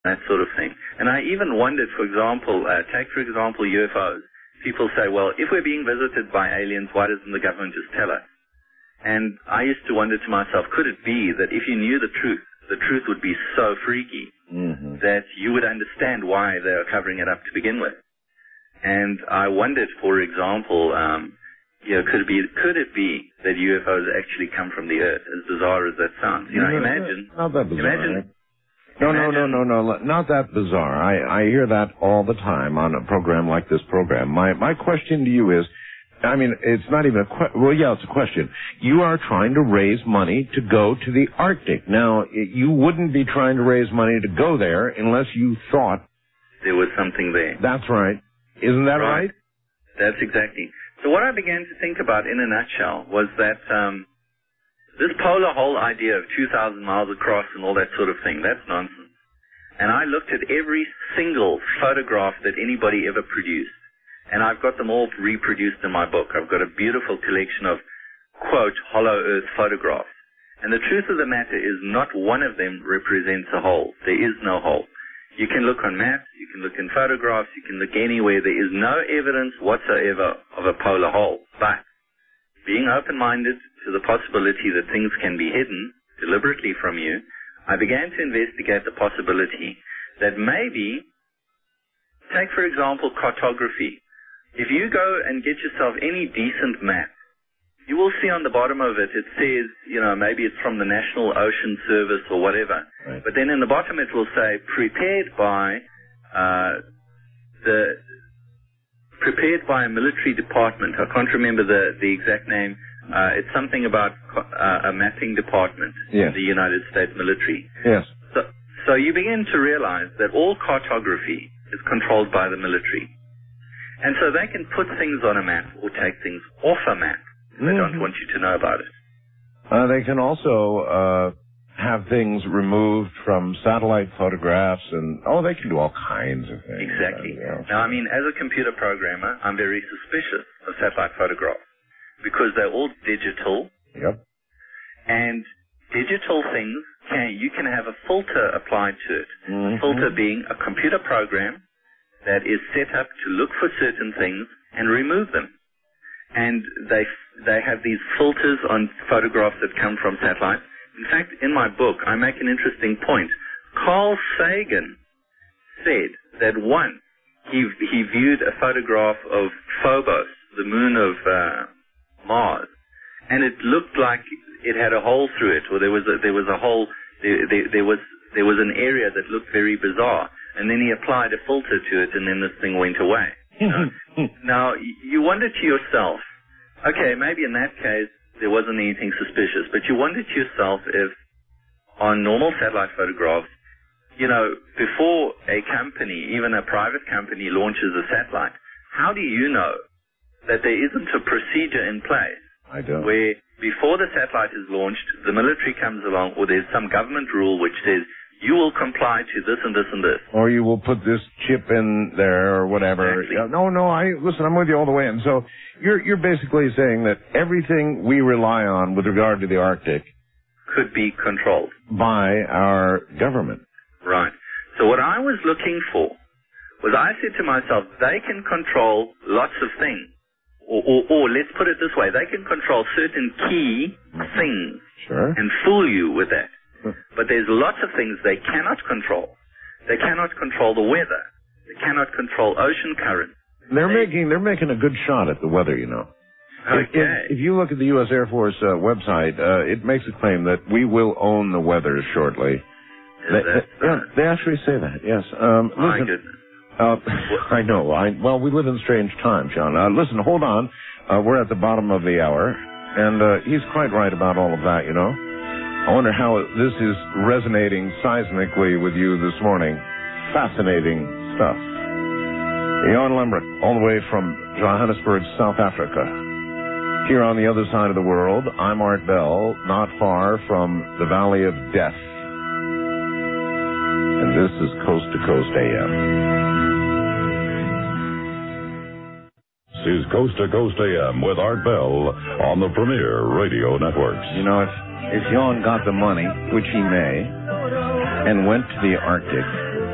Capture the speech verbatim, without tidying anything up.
that sort of thing. And I even wondered, for example, uh, take for example U F Os. People say, well, if we're being visited by aliens, why doesn't the government just tell us? And I used to wonder to myself, could it be that if you knew the truth, the truth would be so freaky mm-hmm. that you would understand why they are covering it up to begin with? And I wondered, for example, um, you know, could it be could it be that U F Os actually come from the Earth? As bizarre as that sounds, you know, no, imagine. Not that bizarre. Imagine. No, no, no, no, no, not that bizarre. I, I hear that all the time on a program like this program. My my question to you is, I mean, it's not even a question. Well, yeah, it's a question. You are trying to raise money to go to the Arctic. Now, you wouldn't be trying to raise money to go there unless you thought there was something there. That's right. Isn't that right? right? That's exactly. So what I began to think about in a nutshell was that um, this polar hole idea of two thousand miles across and all that sort of thing, that's nonsense. And I looked at every single photograph that anybody ever produced. And I've got them all reproduced in my book. I've got a beautiful collection of, quote, hollow earth photographs. And the truth of the matter is not one of them represents a hole. There is no hole. You can look on maps, you can look in photographs, you can look anywhere. There is no evidence whatsoever of a polar hole. But being open-minded to the possibility that things can be hidden deliberately from you, I began to investigate the possibility that maybe, take for example cartography. If you go and get yourself any decent map, you will see on the bottom of it, it says, you know, maybe it's from the National Ocean Service or whatever. Right. But then in the bottom it will say, prepared by uh, the prepared by a military department. I can't remember the, the exact name. Uh, it's something about uh, a mapping department yes. in the United States military. Yes. So, so you begin to realize that all cartography is controlled by the military. And so they can put things on a map or take things off a map. They mm-hmm. don't want you to know about it. Uh, they can also uh, have things removed from satellite photographs, and oh, they can do all kinds of things. Exactly. Uh, now, I mean, as a computer programmer, I'm very suspicious of satellite photographs because they're all digital. Yep. And digital things, can you can have a filter applied to it. Mm-hmm. A filter being a computer program that is set up to look for certain things and remove them. And they they have these filters on photographs that come from satellites. In fact, in my book, I make an interesting point. Carl Sagan said that once he he viewed a photograph of Phobos, the moon of uh, Mars, and it looked like it had a hole through it, or there was a, there was a hole, there, there, there was there was an area that looked very bizarre. And then he applied a filter to it, and then this thing went away. You know? Now, you wonder to yourself, okay, maybe in that case there wasn't anything suspicious, but you wonder to yourself if on normal satellite photographs, you know, before a company, even a private company, launches a satellite, how do you know that there isn't a procedure in place? I don't. Where before the satellite is launched, the military comes along, or there's some government rule which says, you will comply to this and this and this. Or you will put this chip in there or whatever. Exactly. Yeah, no, no, I, listen, I'm with you all the way in. So you're, you're basically saying that everything we rely on with regard to the Arctic could be controlled by our government. Right. So what I was looking for was I said to myself, they can control lots of things. Or, or, or let's put it this way, they can control certain key things sure. and fool you with that. But there's lots of things they cannot control. They cannot control the weather. They cannot control ocean currents. They're they, making they're making a good shot at the weather, you know. Okay. If, if you look at the U S Air Force uh, website, uh, it makes a claim that we will own the weather shortly. They, that, they, yeah, they actually say that. Yes. Um, my listen, goodness. Uh, I know. I well, we live in strange times, John. Uh, listen, hold on. Uh, we're at the bottom of the hour, and uh, he's quite right about all of that, you know. I wonder how this is resonating seismically with you this morning. Fascinating stuff. Jan Lembrecht, all the way from Johannesburg, South Africa. Here on the other side of the world, I'm Art Bell, not far from the Valley of Death. And this is Coast to Coast A M. This is Coast to Coast A M with Art Bell on the Premier Radio Networks. You know, if, if Jan got the money, which he may, and went to the Arctic,